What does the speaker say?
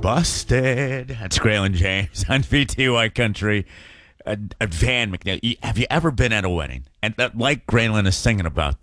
Busted. That's Graylin James on VTY Country. Van McNeil. Have you ever been at a wedding? And like Graylin is singing about